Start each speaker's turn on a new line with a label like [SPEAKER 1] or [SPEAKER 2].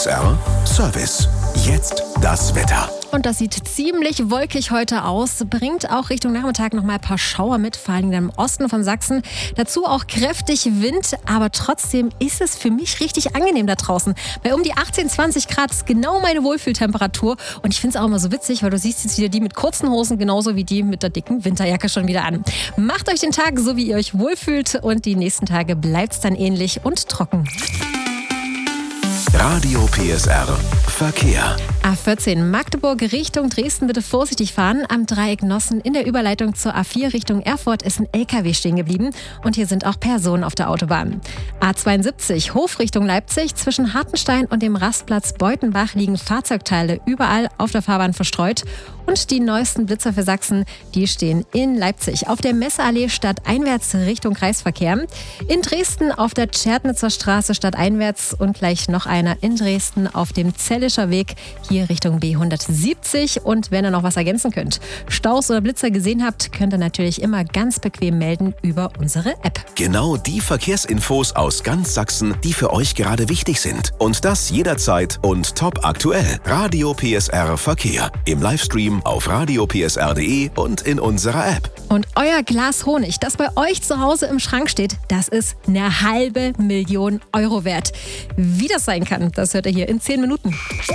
[SPEAKER 1] PSR Service. Jetzt das Wetter.
[SPEAKER 2] Und das sieht ziemlich wolkig heute aus, bringt auch Richtung Nachmittag noch mal ein paar Schauer mit, vor allem im Osten von Sachsen. Dazu auch kräftig Wind, aber trotzdem ist es für mich richtig angenehm da draußen. Bei um die 18, 20 Grad ist genau meine Wohlfühltemperatur. Und ich finde es auch immer so witzig, weil du siehst jetzt wieder die mit kurzen Hosen genauso wie die mit der dicken Winterjacke schon wieder an. Macht euch den Tag so, wie ihr euch wohlfühlt, und die nächsten Tage bleibt es dann ähnlich und trocken.
[SPEAKER 1] Radio PSR Verkehr.
[SPEAKER 2] A14 Magdeburg Richtung Dresden, bitte vorsichtig fahren. Am Dreieck Nossen in der Überleitung zur A4 Richtung Erfurt ist ein LKW stehen geblieben und hier sind auch Personen auf der Autobahn. A72 Hof Richtung Leipzig, zwischen Hartenstein und dem Rastplatz Beutenbach liegen Fahrzeugteile überall auf der Fahrbahn verstreut. Und die neuesten Blitzer für Sachsen, die stehen in Leipzig auf der Messeallee stadteinwärts Richtung Kreisverkehr. In Dresden auf der Tschernitzer Straße stadteinwärts und gleich noch einer in Dresden auf dem Zellischer Weg hier Richtung B170. Und wenn ihr noch was ergänzen könnt, Staus oder Blitzer gesehen habt, könnt ihr natürlich immer ganz bequem melden über unsere App.
[SPEAKER 1] Genau die Verkehrsinfos aus ganz Sachsen, die für euch gerade wichtig sind. Und das jederzeit und top aktuell. Radio PSR Verkehr. Im Livestream auf radiopsr.de und in unserer App.
[SPEAKER 2] Und euer Glas Honig, das bei euch zu Hause im Schrank steht, das ist eine 500.000 Euro wert. Wie das sein kann, das hört ihr hier in 10 Minuten.